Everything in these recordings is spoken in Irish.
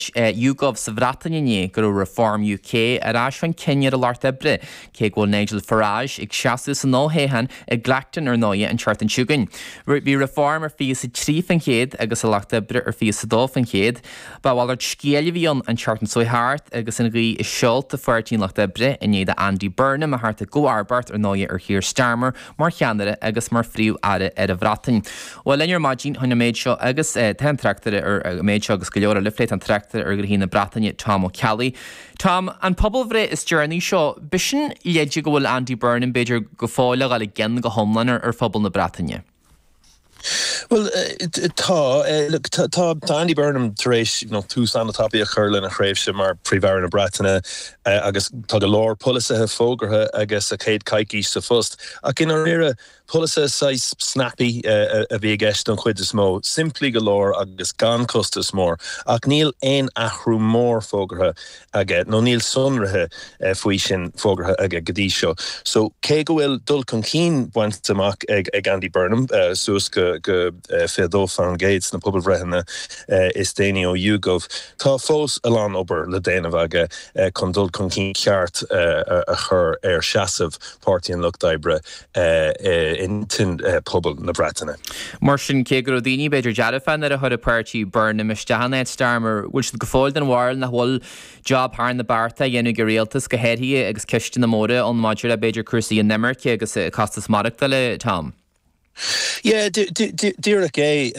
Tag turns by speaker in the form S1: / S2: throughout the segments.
S1: YouGov sa bhreataine gur Reform UK arás fan cinnear a láirt ebre cé ghfuil Nigel Farage ag seasamh san nóhéhan ag gleachtain ar nóia an teart an siúgain. Bhí Reform ar fios trí fan chéad agus a láirt ebre ar fios dó fan chéad, ba bhil ar scéala bhíon an teart an Suidheart agus in rí is seolta fuirtín láirt ebre in iad Andy Burnham a thart a go arbart ar nóia ar Keir Starmer mar cheanara agus mar fríú ara ar a bhreatain. Well lenar maidín chuna méid seo agus ten tractor ar méid seo agus go leor a lifleit an tractor ar gur hína Bratainine Tom O'Kelly. Tom, an pobl bhre is journey seo, bisin léidir go bhfuil Andy Burnham beidir go fáile gáil gceann go homlan ar phobal na Bratainine?
S2: Well, tá Andy Burnham taréis tús an tapí a churlin a chréibhse mar príomhhar na Bratainine agus tá go leor polisathe fógartha agus a céad caiicí sa fust. Ach in áire polisa sais snappy a bhí gceist an chuid is mó, simply go leor agus gan costas mór, ach níl ein athrú mór fógartha aige, nó níl sunrathe faoi sin fógartha aige go dtí seo. So cé go bhfuil dul chun cín baint amach ag Andy Burnham, suas go fédó fan Gates na pobl bhreithena is déine ó YouGov. Tá fós alán obair le déanamh aige chun dul chun cín ceart a chur ar seasamh Páirtín Lucht Oibre in tin pobl na Bratainine.
S1: Mar sin cé gur daoine beidir dearafan ar a chur a Páirtí Burnham isteanna Starmer bhfuil go fáil den bhil na bhfuil job thar na barta dhéanú go réaltas go héirí agus ceiste na móra an maidir a beidir cuasaí an Nimmerce agus castas marachta le Tom.
S2: Yeah, Deireadh é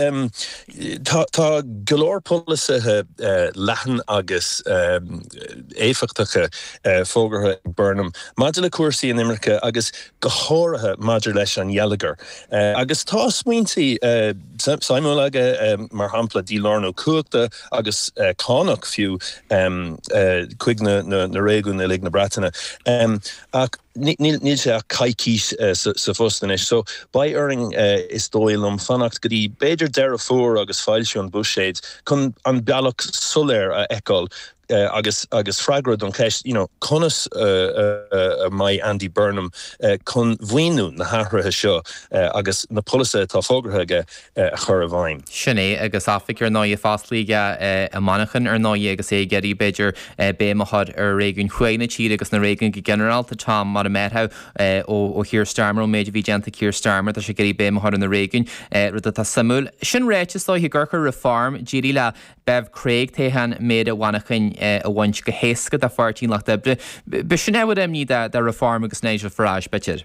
S2: tá golóir polisathe leathan agus éifeachtacha fógartha Burnham maidir le cuasaí an Nimmerce agus go háirithe maidir leis an Gallagher. Agus tá smaointí Simon aige mar hampla dí lárnó cuachta agus cánach fiú chuig na réigiún na lig na Bratainine. Ach níl sé a caicís sa fustanis. So, by earning is dóilm fannacht go dtí beidir deire fuair agus fáilisiún bushade chun an bealach soléir a eáil agus fragrad an ceist, conas mai Andy Burnham chun bhaoinú na hathrathe seo agus na polisa tá fógartha a chur a bhain.
S1: Sinné agus áfik ar náí fáslíige a manachan ar náí agus é geirí beidir béimechad ar réigiún chuoine tíad agus na réigiún go generalta Tom mar a métha ó Keir Starmer ó méidir bhí genta Keir Starmer tá sé geirí béimechad an na réigiún rud tá samúil. Sin réitis tá hi gurcha Reform dírí le Bev Craig téhan méad a bhanachan a bhaint go héascad a Páirtín Lucht Oibre. Be sin éhad ní de Reform agus Nigel Farage betir?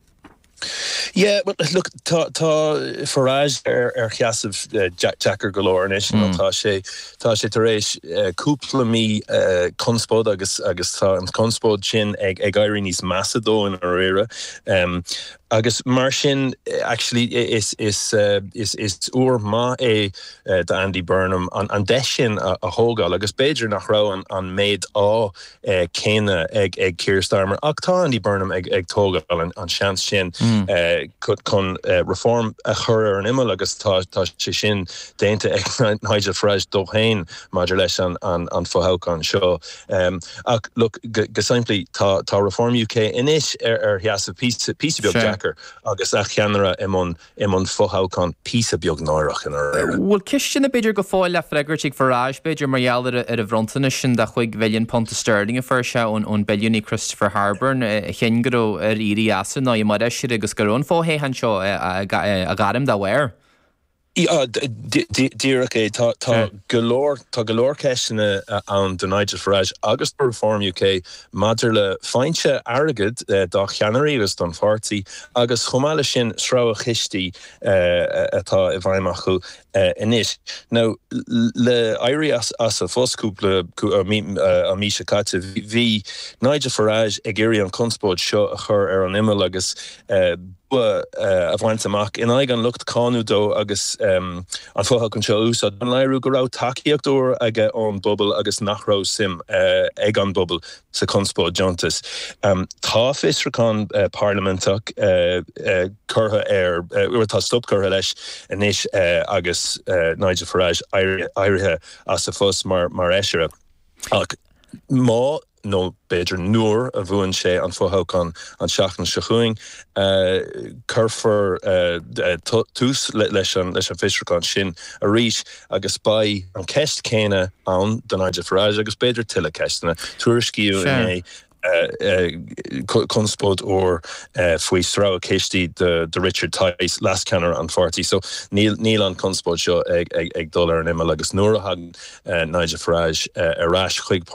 S2: Yeah, but look, tá Farage ar cheasamh Jackar galore inis, tá sé taréis cúpla mí conspód agus tá an conspód sin ag éirí níos masadó in ar éire. Agus mar sin actually is úr má é de Andy Burnham an de sin a hógáil agus beidir nach rá an méid á céine ag Keir Starmer ach tá Andy Burnham ag tógáil an seans sin chun Reform a chur ar an imime agus tá sé sin déanta ag Nigel Farage dóchéin maidir leis an fóthachán seo. Ach look, go simply tá Reform UK inis ar heasamh písa beag Jack agus a cheanara imon fóthachán písa beag náireach in ar.
S1: Bhfuil cisin a beidir go fáil le freigartigh Farage beidir margheallar ar a bhrontaine sin de chuig bhillion ponta sterling a fir se ón billionní Christopher Harburn chin go ar írí asan ná i mar eisiir agus gur ón fóhéhan seo a garim dá bhair. Deireadh é tá golóir ceisina an do Nigel Farage agus Reform UK maidir le feintse airgid dá cheannarí agus don Pháirtí agus chomáile sin srá a chistí atá i bhaimach chu inis. Now, le éirí as a foscúpla a míse caite bhí Nigel Farage ag éirí an conspóid seo a chur ar an imime agus a bhaint amach in aig an lucht cáú dó agus an fóthachán seo úsá an leirú go rá takeíochtúir aige ón bubble agus nachrá sim ag an bubble sa conspóid Johntas. Tá fisracán parlamentach curtha ar tá stopcurtha leis inis agus Nigel Farage éirithe as a fós mar eisiire. Ach má
S2: nó beidir nuair a bhuain sé an fóthán an seachtain sechuing curfar tús leis an fisracán sin a ríis agus bai an ceist céine an don Nigel Farage agus beidir tiile ceistena tuairisciú in conspod or faoi srá céistí de Richard Tice last canner an farty so níl an conspod seo ag dul ar an imime agus nuair a hagan Nigel Farage arás chuig